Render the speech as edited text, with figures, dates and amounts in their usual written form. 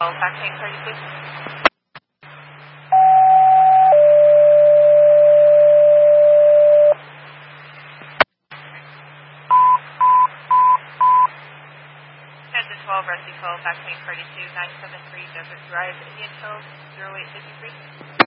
Back main 32. Transit 12, Rescue 12, back main 32, 973 Desert Drive, Indian Hills, 0853.